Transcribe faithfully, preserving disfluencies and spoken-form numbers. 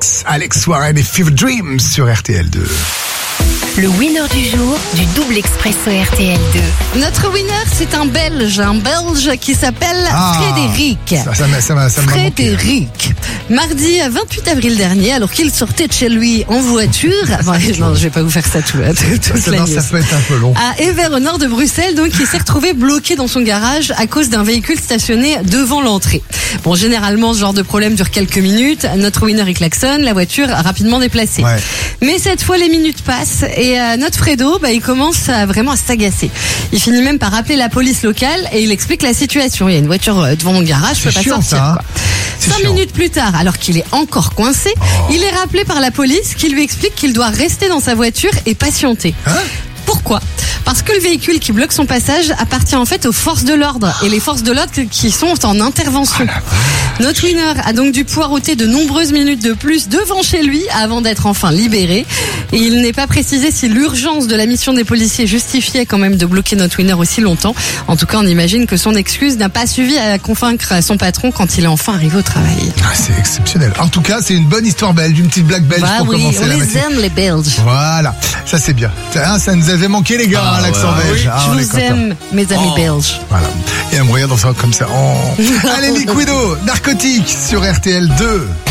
Max, Alex Warren et Fever Dreams sur R T L deux. Le winner du jour du double expresso R T L deux. Notre winner, c'est un Belge, un Belge qui s'appelle Ah, Frédéric. Ça, ça, m'a- ça, m'a- ça m'a manqué. Frédéric. Mardi vingt-huit avril dernier, alors qu'il sortait de chez lui en voiture, bon, non, je vais pas vous faire ça tout, toute Ça, la non, news. ça peut être un peu long. À Evere, au nord de Bruxelles, donc, il s'est retrouvé bloqué dans son garage à cause d'un véhicule stationné devant l'entrée. Bon, généralement, ce genre de problème dure quelques minutes. Notre winner, il klaxonne, la voiture a rapidement déplacée. Ouais. Mais cette fois, les minutes passent et euh, notre Fredo, bah, il commence à, vraiment à s'agacer. Il finit même par appeler la police locale et il explique la situation. Il y a une voiture euh, devant mon garage, je peux C'est pas chiant, sortir. ça, hein. Quoi. C'est Cinq chiant. minutes plus tard, alors qu'il est encore coincé, il est rappelé par la police qui lui explique qu'il doit rester dans sa voiture et patienter. Hein Pourquoi ? Parce que le véhicule qui bloque son passage appartient en fait aux forces de l'ordre et les forces de l'ordre qui sont en intervention. Notre winner a donc dû poireauter de nombreuses minutes de plus devant chez lui avant d'être enfin libéré. Et il n'est pas précisé si l'urgence de la mission des policiers justifiait quand même de bloquer notre winner aussi longtemps. En tout cas, on imagine que son excuse n'a pas suffi à convaincre son patron quand il est enfin arrivé au travail. Ah, c'est exceptionnel. En tout cas, c'est une bonne histoire belge, une petite blague belge Bah pour oui, commencer on la les matinée. aime les Belges. Voilà, ça c'est bien. Ça, ça nous avait manqué les gars, Ah, hein, l'accent ouais. belge. Oui, Ah, on je est vous contents. aime, mes amis Oh. belges. Voilà. Et un moyen dans ça comme ça. Oh. Allez, Liquido, narcotique sur R T L deux.